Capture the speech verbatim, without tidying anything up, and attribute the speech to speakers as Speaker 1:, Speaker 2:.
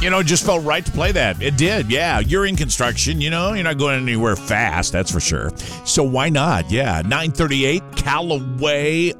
Speaker 1: You know, it just felt right to play that. It did, yeah. You're in construction, you know. You're not going anywhere fast, that's for sure. So why not? Yeah, nine thirty-eight, Callaway